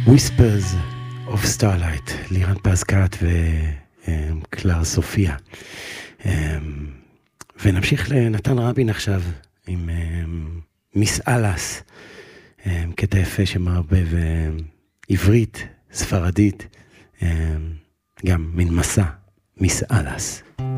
Whispers of Starlight, לירן פזקת וקלר סופיה. ונמשיך לנתן רבין עכשיו עם מיס אלאס, קטע יפה שמערבב עברית, ספרדית, גם מין מסע, מיס אלאס.